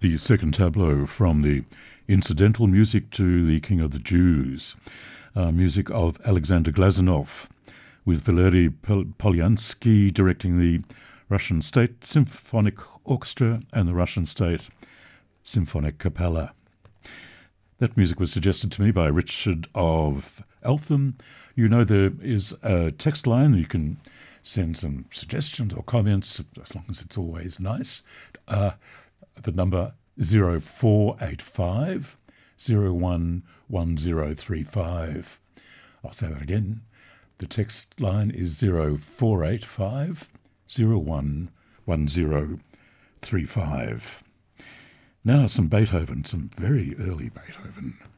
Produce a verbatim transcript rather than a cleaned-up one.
The second tableau from the incidental music to the King of the Jews, uh, music of Alexander Glazunov, with Valery Polyansky directing the Russian State Symphonic Orchestra and the Russian State Symphonic Capella. That music was suggested to me by Richard of Eltham. You know there is a text line. You can send some suggestions or comments, as long as it's always nice. Uh, the number zero four eight five zero one one zero three five. I'll say that again. The text line is zero four eight five zero one one zero three five. Now some Beethoven, some very early Beethoven.